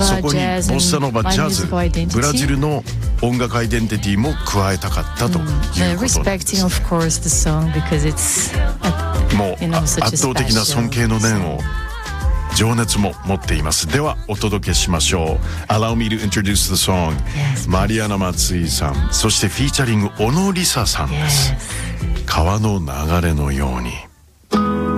そこにボッサノバジャズ、ブラジルの音楽アイデンティティも加えたかったということなんです。もう圧倒的な尊敬の念を情熱も持っています。ではお届けしましょう。 Allow me to introduce the song、マリアナ松井さん、そしてフィーチャリング小野梨沙さんです。川の流れのように。